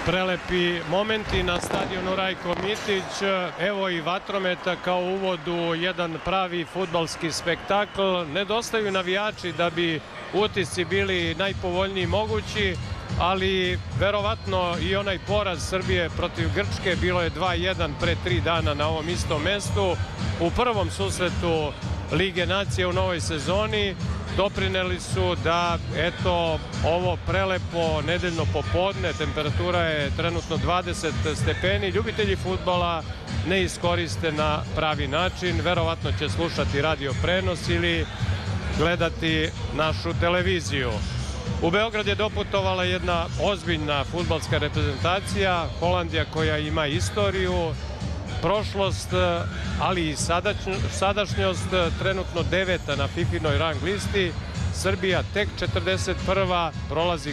Prelepi momenti na stadionu Rajko Mitić. Evo i vatrometa kao uvod u jedan pravi fudbalski spektakl. Nedostaju navijači da bi utisci bili najpovoljniji mogući, ali verovatno i onaj poraz Srbije protiv Grčke, bilo je 2:1 pre 3 dana na ovom istom mestu, u prvom susretu Lige nacije u novoj sezoni, doprineli su da, eto, ovo prelepo nedeljno popodne, temperatura je trenutno 20 stepeni, ljubitelji fudbala ne iskoriste na pravi način, verovatno će slušati radio prenos ili gledati našu televiziju. U Beograd je doputovala jedna ozbiljna fudbalska reprezentacija, Holandija koja ima istoriju, prošlost, ali i sadašnjost, trenutno 9. na FIFA-inoj rang listi. Srbija tek 41. prolazi